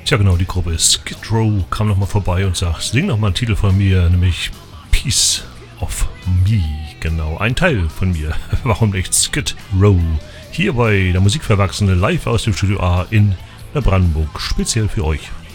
Tja genau, die Gruppe Skid Row kam nochmal vorbei und sagt, sing nochmal einen Titel von mir, nämlich Piece of Me. Genau, ein Teil von mir. Warum nicht Skid Row? Hier bei der Musikverwachsene live aus dem Studio A in der Brandenburg, speziell für euch.